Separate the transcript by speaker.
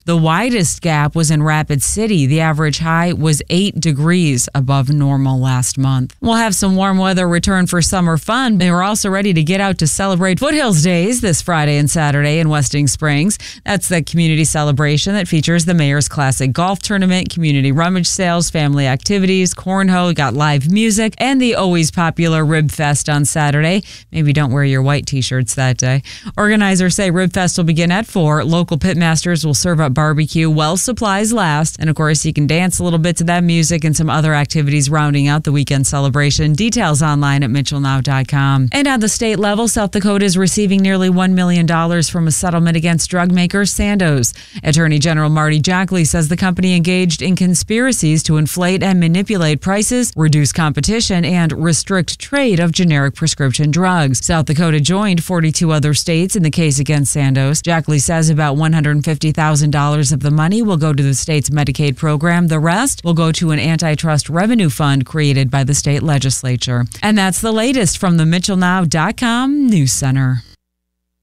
Speaker 1: The widest gap was in Rapid City. The average high was 8 degrees above normal last month. We'll have some warm weather return for summer fun. They were also ready to get out to celebrate Foothills Days this Friday and Saturday in Westing Springs. That's the community celebration that features the Mayor's Classic Golf Tournament, community rummage sales, family activities, cornhole, got live music, and the always popular Rib Fest on Saturday. Maybe don't wear your white t-shirts that day. Organizers say Rib Fest will begin at 4. Local pitmasters will serve up barbecue while supplies last. And of course, you can dance a little bit to that music and some other activities rounding out the weekend celebration. Details online at mitchellnow.com. And at the state level, South Dakota is receiving nearly $1 million from a settlement against drug maker Sandoz. Attorney General Marty Jackley says the company engaged in conspiracies to inflate and manipulate prices, reduce competition, and restrict trade of generic prescription drugs. South Dakota joined 42 other states in the case against Sandoz. Jackley says about $150,000 of the money will go to the state's Medicaid program. The rest will go to an antitrust revenue fund created by the state legislature. And that's the latest from the mitchellnow.com News Center.